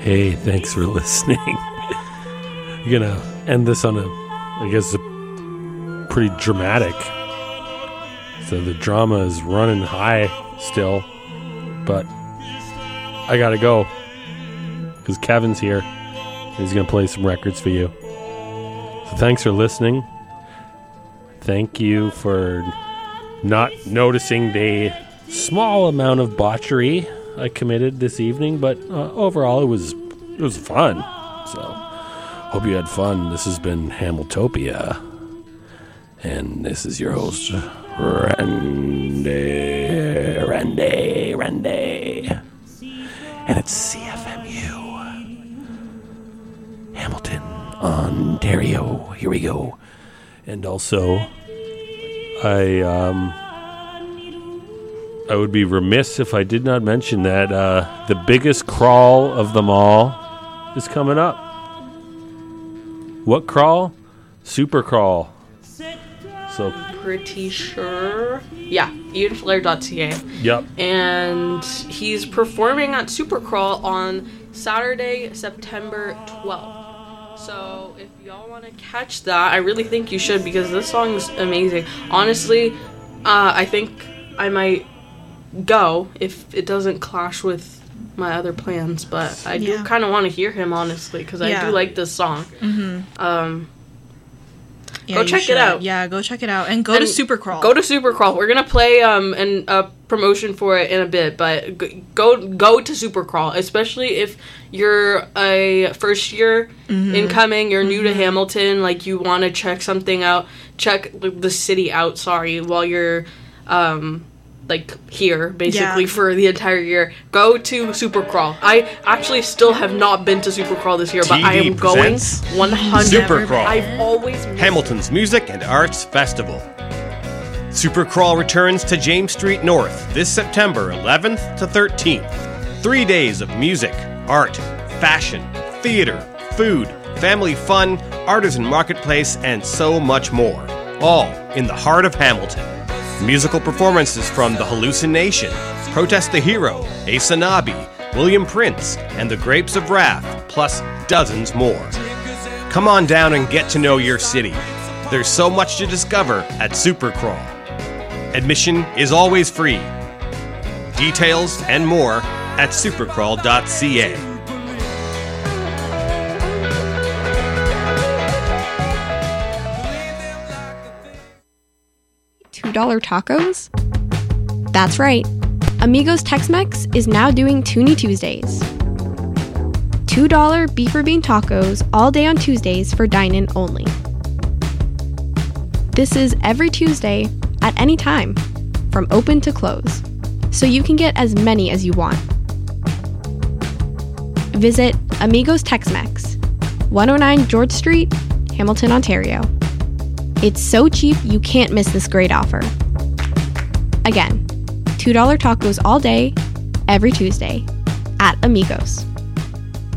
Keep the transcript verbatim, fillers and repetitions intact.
Hey, thanks for listening. You're gonna end this on a, I guess, a pretty dramatic. So the drama is running high still, but I gotta go because Kevin's here. He's gonna play some records for you. So thanks for listening. Thank you for not noticing the small amount of botchery I committed this evening, but uh, overall it was it was fun. So hope you had fun. This has been Hamiltopia, and this is your host Randy, Randy, Randy, and it's C F M U, Hamilton, Ontario. Here we go. And also, I um. I would be remiss if I did not mention that uh, the biggest crawl of them all is coming up. What crawl? Super crawl. So pretty sure. Yeah, ian flair dot c a. Yep. And he's performing at Supercrawl on Saturday, September twelfth. So if y'all want to catch that, I really think you should because this song's amazing. Honestly, uh, I think I might go if it doesn't clash with my other plans, but I do yeah. kind of want to hear him, honestly, because yeah. I do like this song. Mm-hmm. Um, yeah, go check should. it out. Yeah, go check it out. And go and to Supercrawl. Go to Supercrawl. We're going to play um an, a promotion for it in a bit, but go go to Supercrawl, especially if you're a first year mm-hmm. incoming, you're mm-hmm. new to Hamilton, like you want to check something out, check the city out, sorry, while you're... um. like here basically yeah. for the entire year. Go to Supercrawl. I actually still have not been to Supercrawl this year, but T V I am going one hundred Supercrawl, I've always Hamilton's Music and Arts Festival. Supercrawl returns to James Street North this September eleventh to thirteenth. Three days of music, art, fashion, theater, food, family fun, artisan marketplace, and so much more. All in the heart of Hamilton. Musical performances from The Hallucination, Protest the Hero, Asanabi, William Prince, and The Grapes of Wrath, plus dozens more. Come on down and get to know your city. There's so much to discover at Supercrawl. Admission is always free. Details and more at supercrawl dot c a. two dollar tacos? That's right. Amigos Tex-Mex is now doing Toonie Tuesdays. two dollar beef or bean tacos all day on Tuesdays for dine-in only. This is every Tuesday at any time, from open to close, so you can get as many as you want. Visit Amigos Tex-Mex, one oh nine George Street, Hamilton, Ontario. It's so cheap you can't miss this great offer. Again, two dollar tacos all day, every Tuesday, at Amigos.